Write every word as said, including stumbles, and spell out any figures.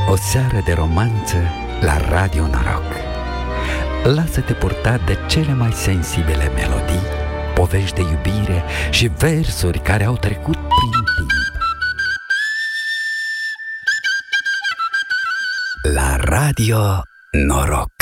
O seară de romanță la Radio Noroc. Lasă-te purta de cele mai sensibile melodii, povești de iubire și versuri care au trecut prin timp. La Radio Noroc.